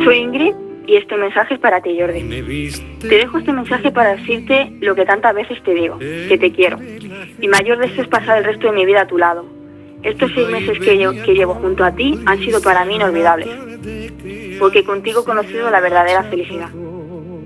Soy Ingrid y este mensaje es para ti, Jordi. Te dejo este mensaje para decirte lo que tantas veces te digo, que te quiero. Mi mayor deseo es pasar el resto de mi vida a tu lado. Estos 6 meses que llevo junto a ti han sido para mí inolvidables, porque contigo he conocido la verdadera felicidad.